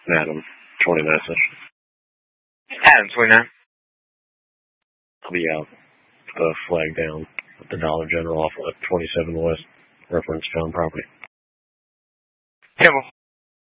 Adam, 29 session. Adam, 29. I'll be out the flag down at the Dollar General off of 27 West, reference found property. Kimmel.